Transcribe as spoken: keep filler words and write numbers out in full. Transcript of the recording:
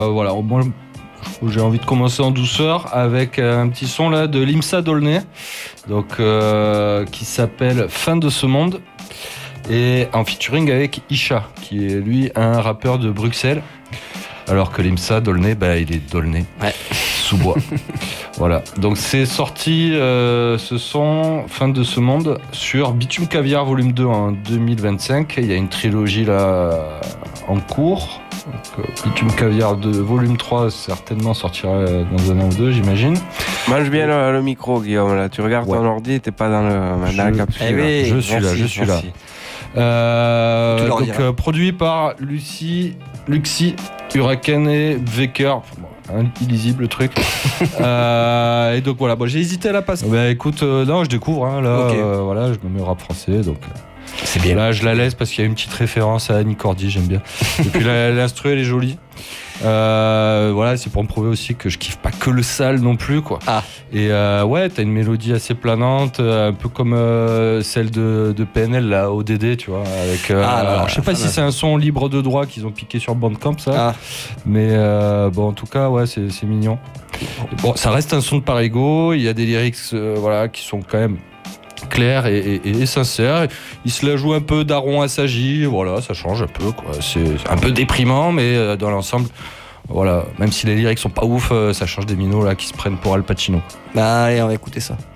Euh, voilà, moi, j'ai envie de commencer en douceur avec un petit son là de Limsa Dolnay, donc euh, qui s'appelle Fin de ce monde, et en featuring avec Isha, qui est lui un rappeur de Bruxelles, alors que Limsa Dolnay, bah, il est Dolnay, ouais. sous bois. Voilà, donc c'est sorti euh, ce son Fin de ce monde sur Bitume Caviar volume deux en deux mille vingt-cinq. Il y a une trilogie là en cours. Donc, euh, Bitume Caviar de volume trois certainement sortira dans un an ou deux, j'imagine. Mange bien le, le micro, Guillaume, là. Tu regardes ouais. ton ordi, t'es pas dans, le, je, dans la capsule. Eh oui, je suis merci, là, je suis merci. là. Euh, donc euh, produit par Lucie, Luxi, Huracan et Vecker. Bon, illisible le truc. euh, et donc voilà, bon, j'ai hésité à la passer. Bah écoute, euh, non, je découvre. Hein, là, okay. euh, voilà, je me mets au rap français, donc. Euh, C'est bien. Là, je la laisse parce qu'il y a une petite référence à Annie Cordy, j'aime bien. Et puis l'instru, elle est jolie. Euh, voilà, c'est pour me prouver aussi que je kiffe pas que le sale non plus, quoi. Ah. Et euh, ouais, t'as une mélodie assez planante, un peu comme euh, celle de, de P N L, là, O D D, tu vois. Avec, euh, ah, là, alors, je sais pas ah, si là. c'est un son libre de droit qu'ils ont piqué sur Bandcamp, ça. Ah. Mais euh, bon, en tout cas, ouais, c'est, c'est mignon. Bon, ça reste un son de Parigo. Il y a des lyrics, euh, voilà, qui sont quand même clair et, et, et sincère. Il se la joue un peu d'Aron Assagi, voilà, ça change un peu, quoi. C'est un peu déprimant, mais dans l'ensemble, voilà, même si les lyrics sont pas ouf, ça change des minots là qui se prennent pour Al Pacino. Bah allez, on va écouter ça.